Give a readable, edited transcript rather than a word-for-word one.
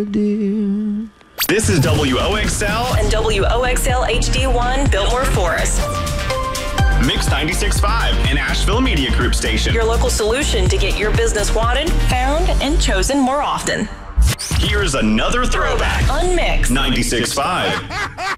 This is WOXL and WOXL HD1 Biltmore Forest. Mix 96.5, an Asheville Media Group station. Your local solution to get your business wanted, found, and chosen more often. Here's another throwback. Unmixed 96.5.